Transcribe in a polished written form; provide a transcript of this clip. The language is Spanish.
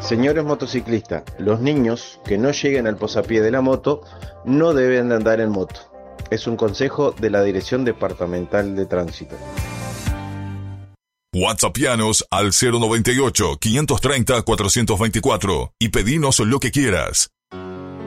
Señores motociclistas, los niños que no lleguen al posapié de la moto no deben de andar en moto. Es un consejo de la Dirección Departamental de Tránsito. WhatsAppianos al 098-530-424 y pedinos lo que quieras.